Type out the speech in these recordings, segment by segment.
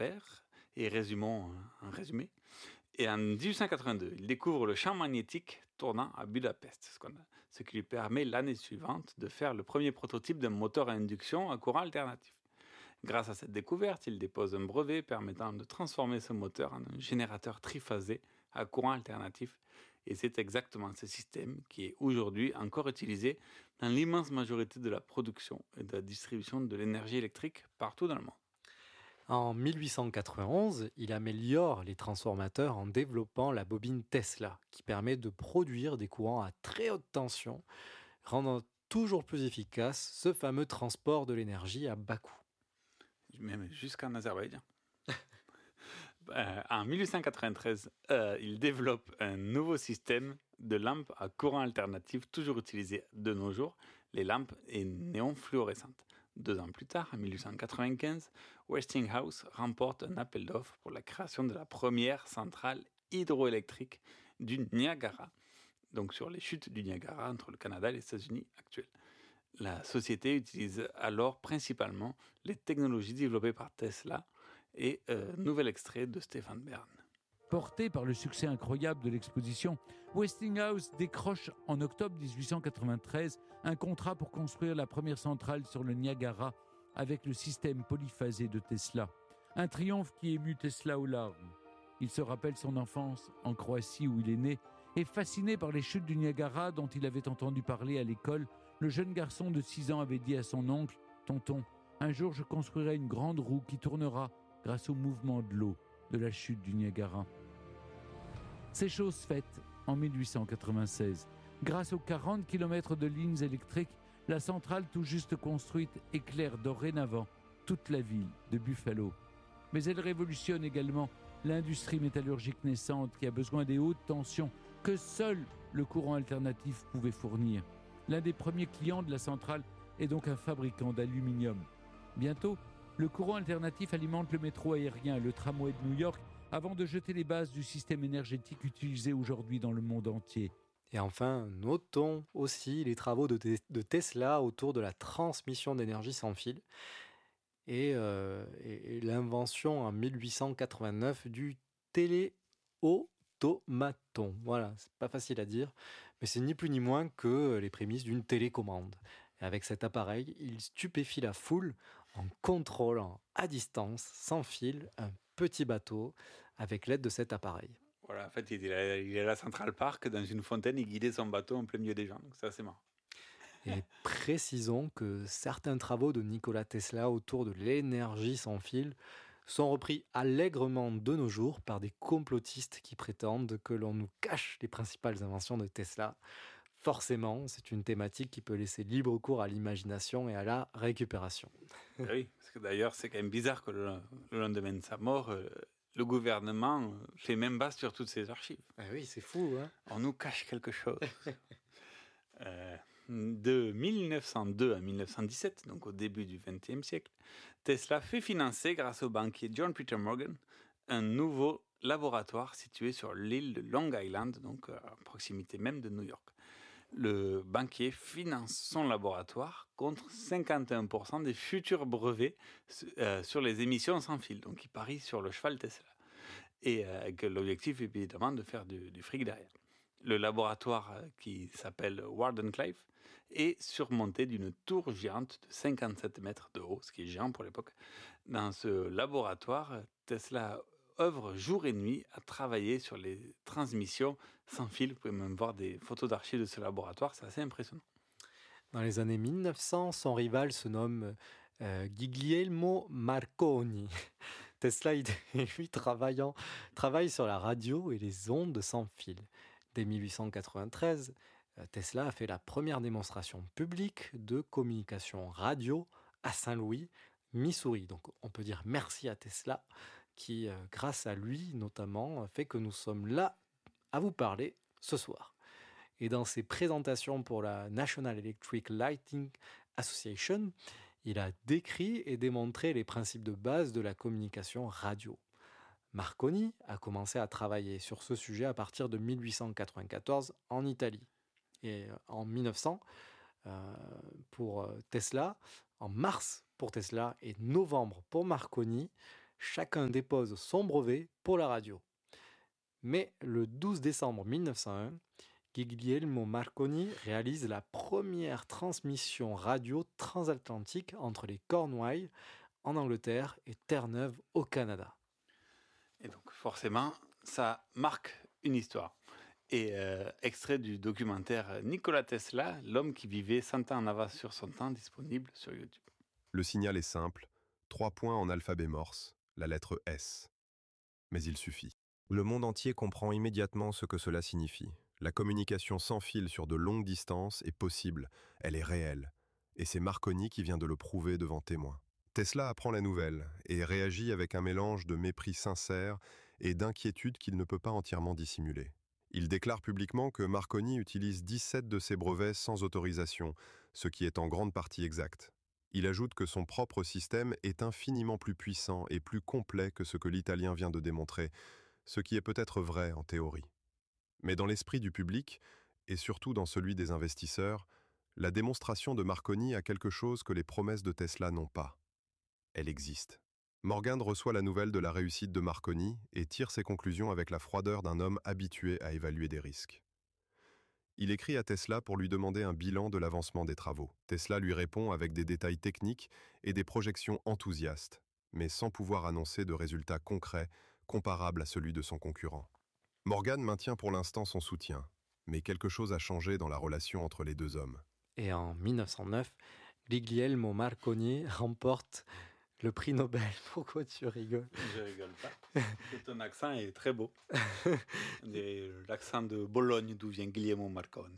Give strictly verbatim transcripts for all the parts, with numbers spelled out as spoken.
Ampère, et résumons en résumé. Et en dix-huit cent quatre-vingt-deux, il découvre le champ magnétique tournant à Budapest, ce, qu'on a- ce qui lui permet l'année suivante de faire le premier prototype d'un moteur à induction à courant alternatif. Grâce à cette découverte, il dépose un brevet permettant de transformer ce moteur en un générateur triphasé à courant alternatif. Et c'est exactement ce système qui est aujourd'hui encore utilisé dans l'immense majorité de la production et de la distribution de l'énergie électrique partout dans le monde. En mille huit cent quatre-vingt-onze, il améliore les transformateurs en développant la bobine Tesla, qui permet de produire des courants à très haute tension, rendant toujours plus efficace ce fameux transport de l'énergie à bas coût. Même jusqu'en Azerbaïdjan. Euh, en mille huit cent quatre-vingt-treize, euh, il développe un nouveau système de lampes à courant alternatif, toujours utilisé de nos jours, les lampes et néons fluorescentes. Deux ans plus tard, en mille huit cent quatre-vingt-quinze, Westinghouse remporte un appel d'offres pour la création de la première centrale hydroélectrique du Niagara, donc sur les chutes du Niagara entre le Canada et les États-Unis actuels. La société utilise alors principalement les technologies développées par Tesla et euh, nouvel extrait de Stéphane Bern. Porté par le succès incroyable de l'exposition, Westinghouse décroche en octobre dix-huit cent quatre-vingt-treize un contrat pour construire la première centrale sur le Niagara avec le système polyphasé de Tesla. Un triomphe qui émut Tesla aux larmes. Il se rappelle son enfance en Croatie où il est né et fasciné par les chutes du Niagara dont il avait entendu parler à l'école, le jeune garçon de six ans avait dit à son oncle « Tonton, un jour je construirai une grande roue qui tournera grâce au mouvement de l'eau de la chute du Niagara. » C'est chose faite en mille huit cent quatre-vingt-seize. Grâce aux quarante kilomètres de lignes électriques, la centrale tout juste construite éclaire dorénavant toute la ville de Buffalo. Mais elle révolutionne également l'industrie métallurgique naissante qui a besoin des hautes tensions que seul le courant alternatif pouvait fournir. L'un des premiers clients de la centrale est donc un fabricant d'aluminium. Bientôt, le courant alternatif alimente le métro aérien et le tramway de New York avant de jeter les bases du système énergétique utilisé aujourd'hui dans le monde entier. Et enfin, notons aussi les travaux de, Te- de Tesla autour de la transmission d'énergie sans fil et, euh, et- et l'invention en mille huit cent quatre-vingt-neuf du téléautomaton. Voilà, c'est pas facile à dire, mais c'est ni plus ni moins que les prémices d'une télécommande. Et avec cet appareil, il stupéfie la foule en contrôlant à distance, sans fil, un petit bateau avec l'aide de cet appareil. Voilà, en fait, il est, à, il est à la Central Park, dans une fontaine, il guidait son bateau en plein milieu des gens. Donc ça, c'est marrant. Et précisons que certains travaux de Nikola Tesla autour de l'énergie sans fil sont repris allègrement de nos jours par des complotistes qui prétendent que l'on nous cache les principales inventions de Tesla. Forcément, c'est une thématique qui peut laisser libre cours à l'imagination et à la récupération. Ah oui, parce que d'ailleurs, c'est quand même bizarre que le, le lendemain de sa mort, euh, le gouvernement euh, fait même bas sur toutes ses archives. Ah oui, c'est fou, hein. On nous cache quelque chose. Euh, de mille neuf cent deux à mille neuf cent dix-sept, donc au début du vingtième siècle, Tesla fait financer, grâce au banquier John Peter Morgan, un nouveau laboratoire situé sur l'île de Long Island, donc à proximité même de New York. Le banquier finance son laboratoire contre cinquante et un pour cent des futurs brevets euh, sur les émissions sans fil. Donc il parie sur le cheval Tesla. Et euh, que l'objectif est évidemment de faire du, du fric derrière. Le laboratoire euh, qui s'appelle Wardenclyffe est surmonté d'une tour géante de cinquante-sept mètres de haut, ce qui est géant pour l'époque. Dans ce laboratoire, Tesla œuvre jour et nuit à travailler sur les transmissions sans fil. Vous pouvez même voir des photos d'archives de ce laboratoire, c'est assez impressionnant. Dans les années mille neuf cents, son rival se nomme euh, Guglielmo Marconi. Tesla, il, lui, travaillant, travaille sur la radio et les ondes sans fil. Dès mille huit cent quatre-vingt-treize, euh, Tesla a fait la première démonstration publique de communication radio à Saint-Louis, Missouri. Donc on peut dire merci à Tesla qui, euh, grâce à lui notamment, fait que nous sommes là à vous parler ce soir. Et dans ses présentations pour la National Electric Lighting Association, il a décrit et démontré les principes de base de la communication radio. Marconi a commencé à travailler sur ce sujet à partir de mille huit cent quatre-vingt-quatorze en Italie. Et en mille neuf cents, euh, pour Tesla, en mars pour Tesla et novembre pour Marconi, Chacun dépose son brevet pour la radio. Mais le douze décembre mille neuf cent un, Guglielmo Marconi réalise la première transmission radio transatlantique entre les Cornouailles en Angleterre et Terre-Neuve au Canada. Et donc forcément, ça marque une histoire. Et euh, extrait du documentaire Nikola Tesla, l'homme qui vivait cent ans en avance sur son temps, disponible sur YouTube. Le signal est simple, trois points en alphabet morse, la lettre S. Mais il suffit. Le monde entier comprend immédiatement ce que cela signifie. La communication sans fil sur de longues distances est possible, elle est réelle. Et c'est Marconi qui vient de le prouver devant témoins. Tesla apprend la nouvelle et réagit avec un mélange de mépris sincère et d'inquiétude qu'il ne peut pas entièrement dissimuler. Il déclare publiquement que Marconi utilise dix-sept de ses brevets sans autorisation, ce qui est en grande partie exact. Il ajoute que son propre système est infiniment plus puissant et plus complet que ce que l'Italien vient de démontrer, ce qui est peut-être vrai en théorie. Mais dans l'esprit du public, et surtout dans celui des investisseurs, la démonstration de Marconi a quelque chose que les promesses de Tesla n'ont pas. Elle existe. Morgan reçoit la nouvelle de la réussite de Marconi et tire ses conclusions avec la froideur d'un homme habitué à évaluer des risques. Il écrit à Tesla pour lui demander un bilan de l'avancement des travaux. Tesla lui répond avec des détails techniques et des projections enthousiastes, mais sans pouvoir annoncer de résultats concrets comparables à celui de son concurrent. Morgan maintient pour l'instant son soutien, mais quelque chose a changé dans la relation entre les deux hommes. Et en mille neuf cent neuf, Guglielmo Marconi remporte le prix Nobel. Pourquoi tu rigoles? Je rigole pas. Ton accent est très beau. L'accent de Bologne, d'où vient Guglielmo Marconi.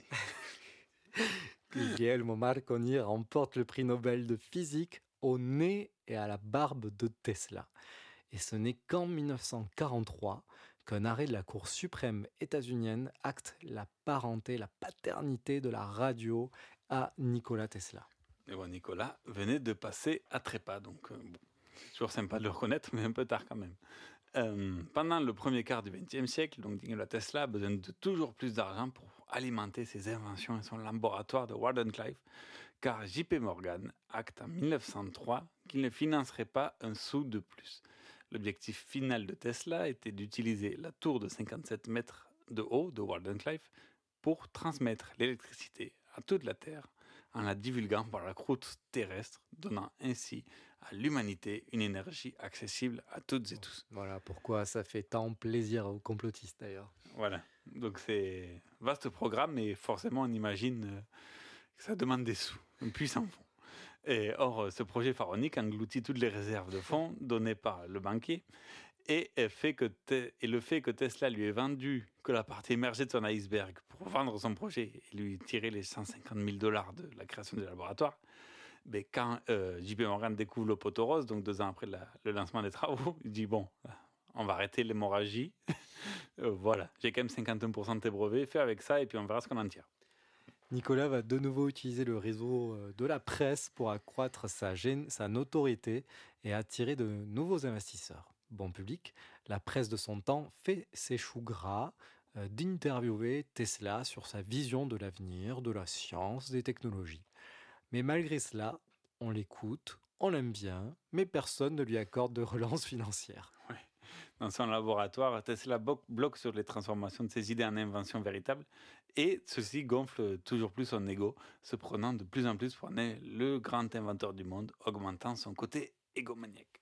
Guglielmo Marconi remporte le prix Nobel de physique au nez et à la barbe de Tesla. Et ce n'est qu'en mille neuf cent quarante-trois qu'un arrêt de la Cour suprême états-unienne acte la parenté, la paternité de la radio à Nikola Tesla. Et bon, Nicolas venait de passer à trépas, donc euh, bon, c'est toujours sympa de le reconnaître, mais un peu tard quand même. Euh, pendant le premier quart du vingtième siècle, donc Nikola Tesla a besoin de toujours plus d'argent pour alimenter ses inventions et son laboratoire de Wardenclyffe, car J P Morgan acte en mille neuf cent trois qu'il ne financerait pas un sou de plus. L'objectif final de Tesla était d'utiliser la tour de cinquante-sept mètres de haut de Wardenclyffe pour transmettre l'électricité à toute la Terre en la divulguant par la croûte terrestre, donnant ainsi à l'humanité une énergie accessible à toutes et tous. Voilà pourquoi ça fait tant plaisir aux complotistes d'ailleurs. Voilà, donc c'est un vaste programme et forcément on imagine que ça demande des sous, un puissant fond. Et or, ce projet pharaonique engloutit toutes les réserves de fonds données par le banquier et, fait que te- et le fait que Tesla lui ait vendu que la partie émergée de son iceberg pour vendre son projet et lui tirer les cent cinquante mille dollars de la création du laboratoire, ben quand euh, J P Morgan découvre le poteau rose, donc deux ans après la- le lancement des travaux, il dit bon, on va arrêter l'hémorragie. Euh, voilà, j'ai quand même cinquante et un pour cent de tes brevets, fais avec ça et puis on verra ce qu'on en tire. Nicolas va de nouveau utiliser le réseau de la presse pour accroître sa, gén- sa notoriété et attirer de nouveaux investisseurs. Bon public, la presse de son temps fait ses choux gras euh, d'interviewer Tesla sur sa vision de l'avenir, de la science, des technologies. Mais malgré cela, on l'écoute, on l'aime bien, mais personne ne lui accorde de relance financière. Dans son laboratoire, Tesla bo- bloque sur les transformations de ses idées en inventions véritables et ceci gonfle toujours plus son ego, se prenant de plus en plus pour être le grand inventeur du monde, augmentant son côté égomaniaque.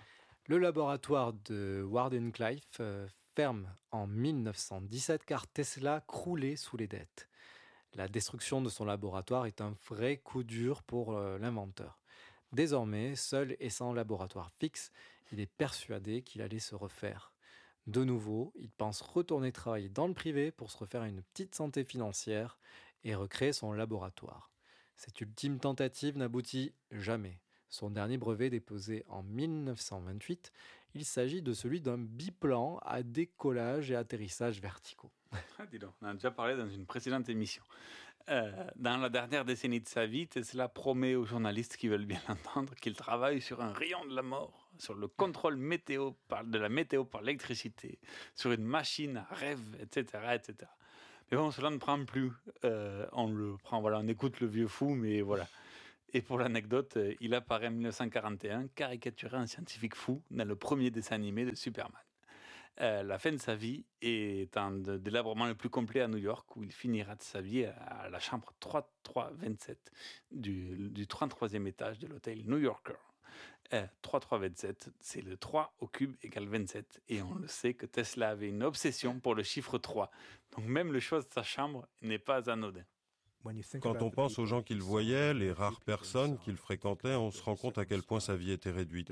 Le laboratoire de Wardenclyffe euh, ferme en mille neuf cent dix-sept car Tesla croulait sous les dettes. La destruction de son laboratoire est un vrai coup dur pour euh, l'inventeur. Désormais, seul et sans laboratoire fixe, il est persuadé qu'il allait se refaire. De nouveau, il pense retourner travailler dans le privé pour se refaire une petite santé financière et recréer son laboratoire. Cette ultime tentative n'aboutit jamais. Son dernier brevet déposé en mille neuf cent vingt-huit, il s'agit de celui d'un biplan à décollage et atterrissage verticaux. Ah, dis donc, on en a déjà parlé dans une précédente émission. Euh, dans la dernière décennie de sa vie, Tesla promet aux journalistes qui veulent bien l'entendre qu'il travaille sur un rayon de la mort, sur le contrôle météo par, de la météo par l'électricité, sur une machine à rêve, et cetera, et cetera. Mais bon, cela ne prend plus. Euh, on le prend, voilà, on écoute le vieux fou, mais voilà. Et pour l'anecdote, il apparaît en dix-neuf cent quarante et un, caricaturé un scientifique fou dans le premier dessin animé de Superman. Euh, la fin de sa vie est un de- délabrement le plus complet à New York, où il finira de sa vie à, à la chambre trente-trois vingt-sept du, du trente-troisième étage de l'hôtel New Yorker. Euh, trente-trois vingt-sept, c'est le trois au cube égale vingt-sept. Et on le sait que Tesla avait une obsession pour le chiffre trois. Donc même le choix de sa chambre n'est pas anodin. Quand on pense aux gens qu'il voyait, les rares personnes qu'il fréquentait, on se rend compte à quel point sa vie était réduite.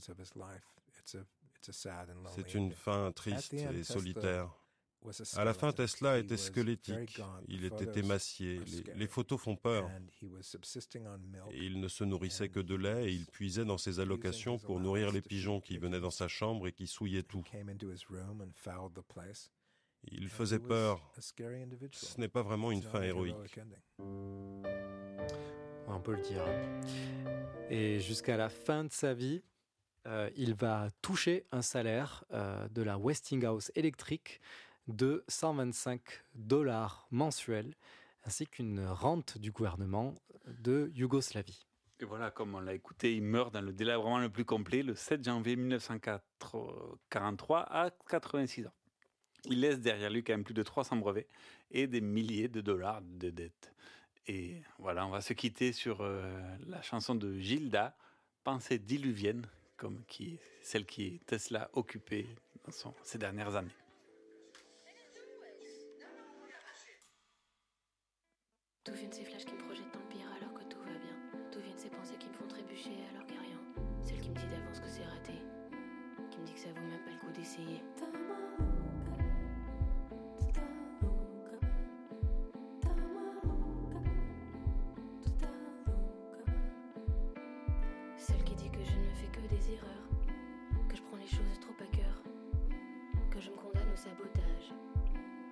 C'est une fin triste et solitaire. À la fin, Tesla était squelettique, il était émacié, les, les photos font peur. Et il ne se nourrissait que de lait et il puisait dans ses allocations pour nourrir les pigeons qui venaient dans sa chambre et qui souillaient tout. Il faisait peur. Ce n'est pas vraiment une fin héroïque. On peut le dire. Et jusqu'à la fin de sa vie, euh, il va toucher un salaire euh, de la Westinghouse Electric de cent vingt-cinq dollars mensuels, ainsi qu'une rente du gouvernement de Yougoslavie. Et voilà, comme on l'a écouté, il meurt dans le délabrement le plus complet le sept janvier mille neuf cent quarante-trois à quatre-vingt-six ans. Il laisse derrière lui quand même plus de trois cents brevets et des milliers de dollars de dettes. Et voilà, on va se quitter sur euh, la chanson de Gilda, Pensée diluvienne, comme qui, celle qui Tesla occupée dans son, ces dernières années. D'où viennent ces flashs qui me projettent dans le pire alors que tout va bien? D'où viennent ces pensées qui me font trébucher alors qu'il n'y a rien? Celle qui me dit d'avance que c'est raté, qui me dit que ça vaut même pas le coup d'essayer. Celle qui dit que je ne fais que des erreurs, que je prends les choses trop à cœur, que je me condamne au sabotage.